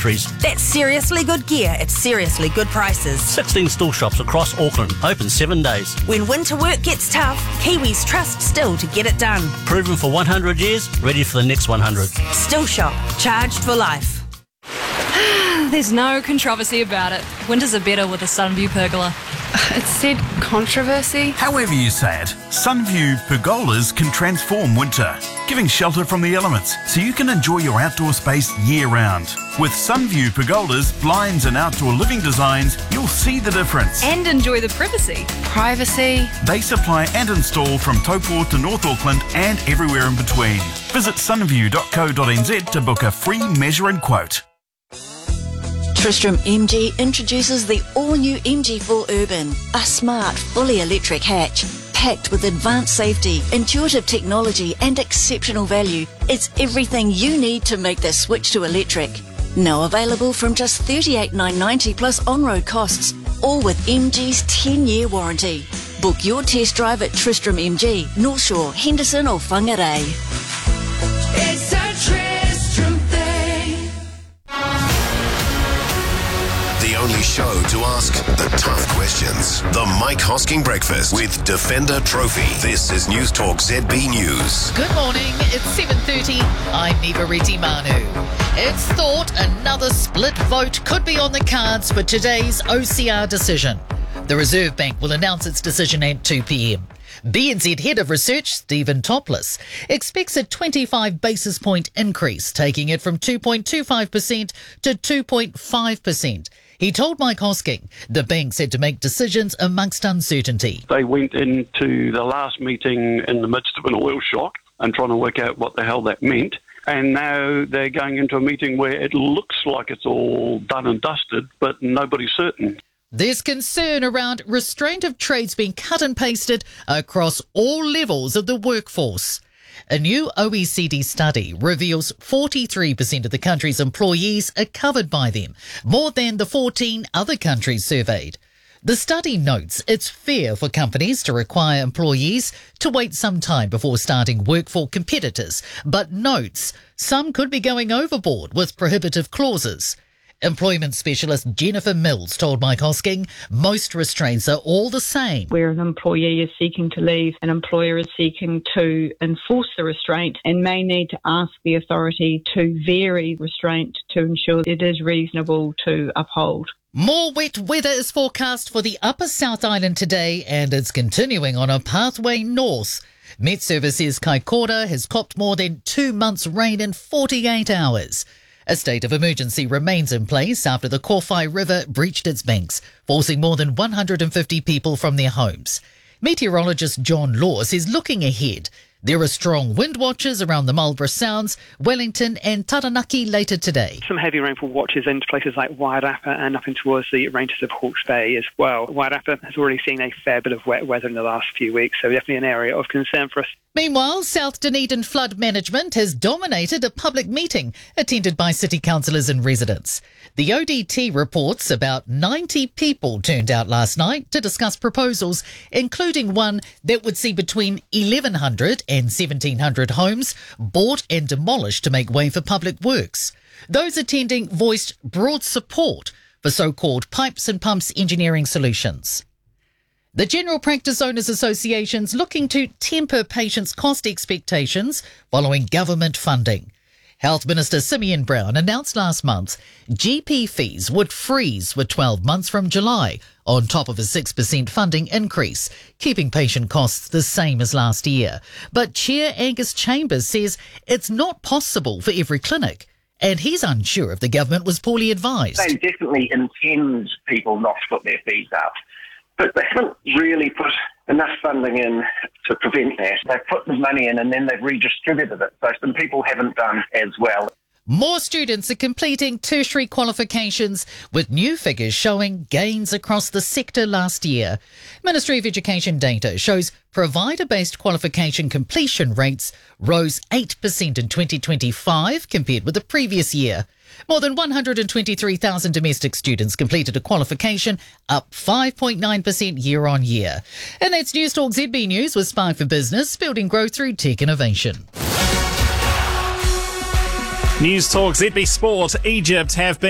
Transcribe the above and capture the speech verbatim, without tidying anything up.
batteries. That's seriously good gear at seriously good prices. sixteen store shops across Auckland, open seven days. When winter work gets tough, Kiwis trust Still to get it done. Proven for one hundred years, ready for the next one hundred. Still Shop, charged for life. There's no controversy about it. Winters are better with a Sunview pergola. It said controversy. However you say it, Sunview pergolas can transform winter, giving shelter from the elements so you can enjoy your outdoor space year-round. With Sunview pergolas, blinds and outdoor living designs, you'll see the difference. And enjoy the privacy. Privacy. They supply and install from Taupo to North Auckland and everywhere in between. Visit sunview dot co dot n z to book a free measure and quote. Tristram M G introduces the all-new M G four Urban, a smart, fully electric hatch. Packed with advanced safety, intuitive technology and exceptional value, it's everything you need to make the switch to electric. Now available from just thirty-eight thousand nine hundred ninety dollars plus on-road costs, all with M G's ten-year warranty. Book your test drive at Tristram M G, North Shore, Henderson or Whangarei. It's a Tristram thing. The only show to ask the tough questions. The Mike Hosking Breakfast with Defender Trophy. This is News Talk Z B News. Good morning, it's seven thirty. I'm Neva Reddy Manu. It's thought another split vote could be on the cards for today's O C R decision. The Reserve Bank will announce its decision at two p m. B N Z Head of Research, Stephen Topless, expects a twenty-five basis point increase, taking it from two point two five percent to two point five percent. He told Mike Hosking the bank said to make decisions amongst uncertainty. They went into the last meeting in the midst of an oil shock and trying to work out what the hell that meant. And now they're going into a meeting where it looks like it's all done and dusted, but nobody's certain. There's concern around restraint of trades being cut and pasted across all levels of the workforce. A new O E C D study reveals forty-three percent of the country's employees are covered by them, more than the fourteen other countries surveyed. The study notes it's fair for companies to require employees to wait some time before starting work for competitors, but notes some could be going overboard with prohibitive clauses. Employment specialist Jennifer Mills told Mike Hosking most restraints are all the same. Where an employee is seeking to leave, an employer is seeking to enforce the restraint and may need to ask the authority to vary restraint to ensure it is reasonable to uphold. More wet weather is forecast for the Upper South Island today, and it's continuing on a pathway north. Met Service says Kaikoura has copped more than two months' rain in forty-eight hours. A state of emergency remains in place after the Kowhai River breached its banks, forcing more than one hundred fifty people from their homes. Meteorologist John Law says looking ahead, there are strong wind watches around the Marlborough Sounds, Wellington and Taranaki later today. Some heavy rainfall watches into places like Wairarapa and up in towards the ranges of Hawke's Bay as well. Wairarapa has already seen a fair bit of wet weather in the last few weeks, so definitely an area of concern for us. Meanwhile, South Dunedin Flood Management has dominated a public meeting attended by city councillors and residents. The O D T reports about ninety people turned out last night to discuss proposals, including one that would see between eleven hundred and seventeen hundred homes bought and demolished to make way for public works. Those attending voiced broad support for so-called pipes and pumps engineering solutions. The General Practice Owners Association's looking to temper patients' cost expectations following government funding. Health Minister Simeon Brown announced last month G P fees would freeze for twelve months from July, on top of a six percent funding increase, keeping patient costs the same as last year. But Chair Angus Chambers says it's not possible for every clinic, and he's unsure if the government was poorly advised. They definitely intend people not to put their fees up, but they haven't really put enough funding in to prevent that. They've put the money in and then they've redistributed it, so some people haven't done as well. More students are completing tertiary qualifications, with new figures showing gains across the sector last year. Ministry of Education data shows provider-based qualification completion rates rose eight percent in twenty twenty-five compared with the previous year. More than one hundred twenty-three thousand domestic students completed a qualification, up five point nine percent year on year. And that's News Talk Z B News with Spark for Business, building growth through tech innovation. News Talk Z B Sport. Egypt have been